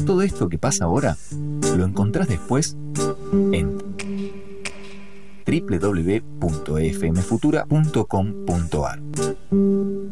Todo esto que pasa ahora lo encontrás después en www.efmfutura.com.ar.